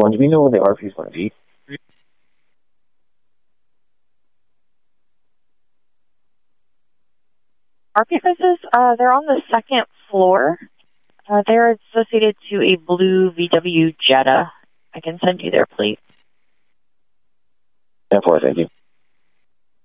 Do we know where the RV is going to be? RV prices, they're on the second floor. They're associated to a blue VW Jetta. I can send you their plate. 10-4, thank you.